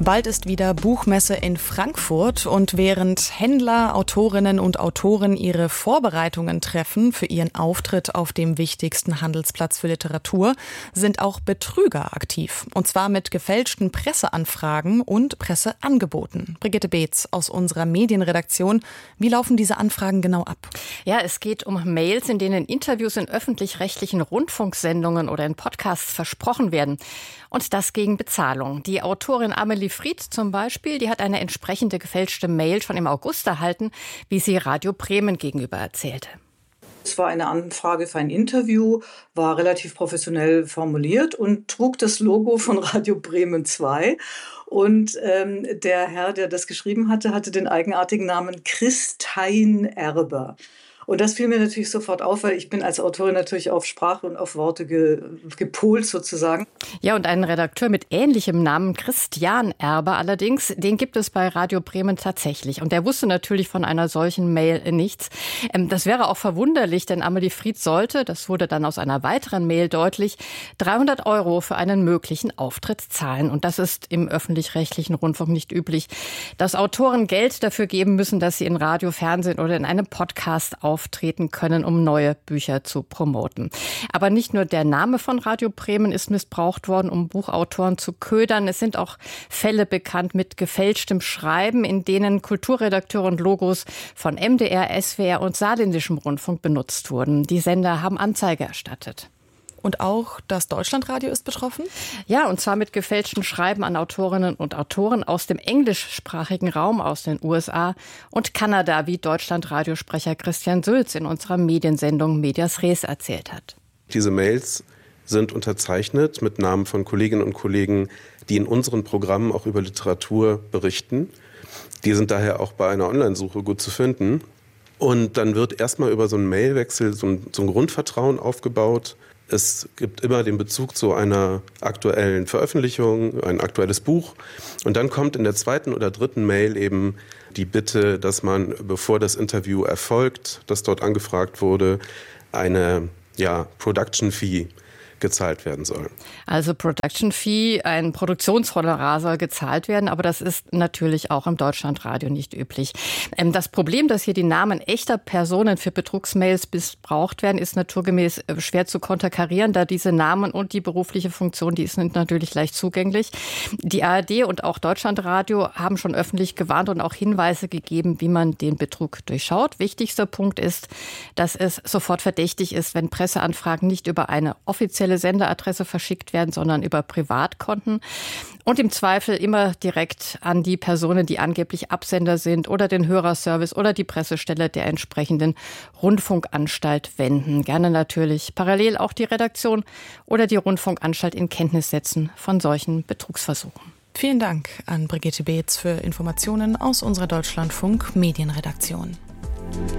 Bald ist wieder Buchmesse in Frankfurt und während Händler, Autorinnen und Autoren ihre Vorbereitungen treffen für ihren Auftritt auf dem wichtigsten Handelsplatz für Literatur, sind auch Betrüger aktiv. Und zwar mit gefälschten Presseanfragen und Presseangeboten. Brigitte Beetz aus unserer Medienredaktion. Wie laufen diese Anfragen genau ab? Ja, es geht um Mails, in denen Interviews in öffentlich-rechtlichen Rundfunksendungen oder in Podcasts versprochen werden. Und das gegen Bezahlung. Die Autorin Amelie Fried zum Beispiel, die hat eine entsprechende gefälschte Mail schon im August erhalten, wie sie Radio Bremen gegenüber erzählte. Es war eine Anfrage für ein Interview, war relativ professionell formuliert und trug das Logo von Radio Bremen 2. Und der Herr, der das geschrieben hatte, hatte den eigenartigen Namen Christein Erber. Und das fiel mir natürlich sofort auf, weil ich bin als Autorin natürlich auf Sprache und auf Worte gepolt sozusagen. Ja, und einen Redakteur mit ähnlichem Namen, Christian Erber allerdings, den gibt es bei Radio Bremen tatsächlich. Und der wusste natürlich von einer solchen Mail nichts. Das wäre auch verwunderlich, denn Amelie Fried sollte, das wurde dann aus einer weiteren Mail deutlich, 300 € für einen möglichen Auftritt zahlen. Und das ist im öffentlich-rechtlichen Rundfunk nicht üblich, dass Autoren Geld dafür geben müssen, dass sie in Radio, Fernsehen oder in einem Podcast auftreten können, um neue Bücher zu promoten. Aber nicht nur der Name von Radio Bremen ist missbraucht worden, um Buchautoren zu ködern. Es sind auch Fälle bekannt mit gefälschtem Schreiben, in denen Kulturredakteure und Logos von MDR, SWR und Saarländischem Rundfunk benutzt wurden. Die Sender haben Anzeige erstattet. Und auch das Deutschlandradio ist betroffen? Ja, und zwar mit gefälschten Schreiben an Autorinnen und Autoren aus dem englischsprachigen Raum, aus den USA und Kanada, wie Deutschlandradiosprecher Christian Sülz in unserer Mediensendung Medias Res erzählt hat. Diese Mails sind unterzeichnet mit Namen von Kolleginnen und Kollegen, die in unseren Programmen auch über Literatur berichten. Die sind daher auch bei einer Online-Suche gut zu finden. Und dann wird erstmal über so einen Mailwechsel so ein Grundvertrauen aufgebaut. Es gibt immer den Bezug zu einer aktuellen Veröffentlichung, ein aktuelles Buch. Und dann kommt in der zweiten oder dritten Mail eben die Bitte, dass man, bevor das Interview erfolgt, das dort angefragt wurde, eine Production Fee gezahlt werden soll. Also Production Fee, ein Produktionshonorar soll gezahlt werden, aber das ist natürlich auch im Deutschlandradio nicht üblich. Das Problem, dass hier die Namen echter Personen für Betrugsmails missbraucht werden, ist naturgemäß schwer zu konterkarieren, da diese Namen und die berufliche Funktion, die sind natürlich leicht zugänglich. Die ARD und auch Deutschlandradio haben schon öffentlich gewarnt und auch Hinweise gegeben, wie man den Betrug durchschaut. Wichtigster Punkt ist, dass es sofort verdächtig ist, wenn Presseanfragen nicht über eine offizielle Senderadresse verschickt werden, sondern über Privatkonten und im Zweifel immer direkt an die Personen, die angeblich Absender sind oder den Hörerservice oder die Pressestelle der entsprechenden Rundfunkanstalt wenden. Gerne natürlich parallel auch die Redaktion oder die Rundfunkanstalt in Kenntnis setzen von solchen Betrugsversuchen. Vielen Dank an Brigitte Beetz für Informationen aus unserer Deutschlandfunk Medienredaktion.